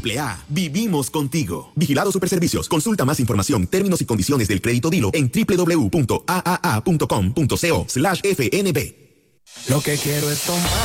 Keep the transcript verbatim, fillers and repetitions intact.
Triple A, vivimos contigo. Vigilado Superservicios. Consulta más información, términos y condiciones del crédito Dilo en doble u doble u doble u punto a a a punto com punto co slash F N B. Lo que quiero es tomar.